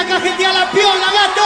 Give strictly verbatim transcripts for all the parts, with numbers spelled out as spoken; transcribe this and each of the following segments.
cajetea la piola, gato.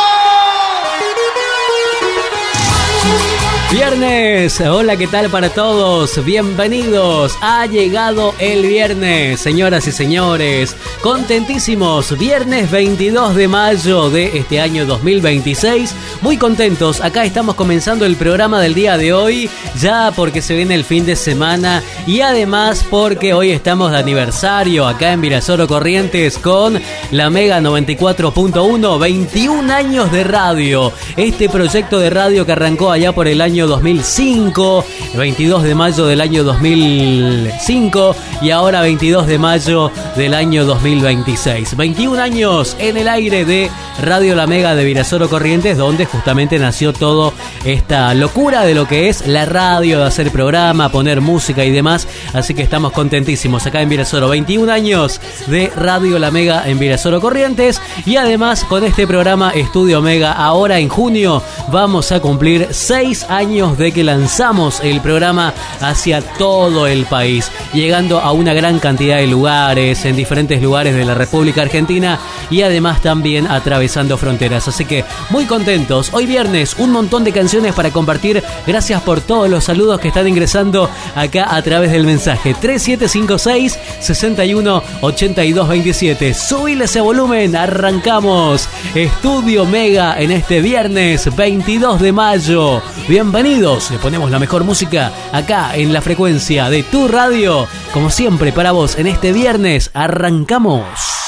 Viernes, hola, ¿qué tal para todos? Bienvenidos, ha llegado el viernes, señoras y señores, contentísimos, viernes veintidós de mayo de este año dos mil veintiséis, muy contentos, acá estamos comenzando el programa del día de hoy, ya porque se viene el fin de semana y además porque hoy estamos de aniversario acá en Virasoro Corrientes con la Mega noventa y cuatro punto uno, veintiún años de radio, este proyecto de radio que arrancó allá por el año dos mil cinco, el veintidós de mayo del año dos mil cinco y ahora veintidós de mayo del año dos mil veintiséis. veintiún años en el aire de Radio La Mega de Virasoro Corrientes, donde justamente nació toda esta locura de lo que es la radio, de hacer programa, poner música y demás. Así que estamos contentísimos acá en Virasoro. veintiún años de Radio La Mega en Virasoro Corrientes y además con este programa Estudio Mega. Ahora en junio vamos a cumplir seis años de que lanzamos el programa hacia todo el país, llegando a una gran cantidad de lugares, en diferentes lugares de la República Argentina y además también atravesando fronteras. Así que muy contentos. Hoy viernes, un montón de canciones para compartir. Gracias por todos los saludos que están ingresando acá a través del mensaje tres siete cinco seis, seis uno ocho dos dos siete. Subile ese volumen, arrancamos Estudio Mega en este viernes veintidós de mayo. Bienvenidos, le ponemos la mejor música acá en la frecuencia de tu radio. Como siempre para vos en este viernes, arrancamos.